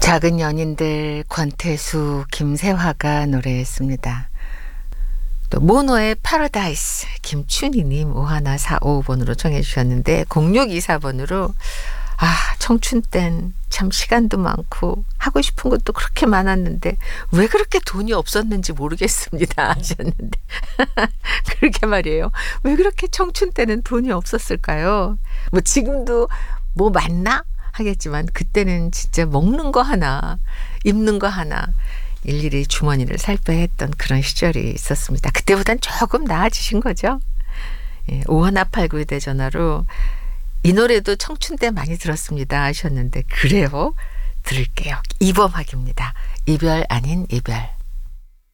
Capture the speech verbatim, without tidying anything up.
작은 연인들 권태수, 김세화가 노래했습니다. 또 모노의 파라다이스 김춘희님 오일사오오 번으로 청해 주셨는데 공육이사 번으로 아 청춘 땐 참 시간도 많고 하고 싶은 것도 그렇게 많았는데 왜 그렇게 돈이 없었는지 모르겠습니다 하셨는데 그렇게 말이에요. 왜 그렇게 청춘 때는 돈이 없었을까요? 뭐 지금도 뭐 많나? 하겠지만 그때는 진짜 먹는 거 하나 입는 거 하나 일일이 주머니를 살펴했던 그런 시절이 있었습니다. 그때보단 조금 나아지신 거죠. 예, 오일팔구 휴대전화로 이 노래도 청춘 때 많이 들었습니다 하셨는데 그래요? 들을게요. 이범학입니다. 이별 아닌 이별.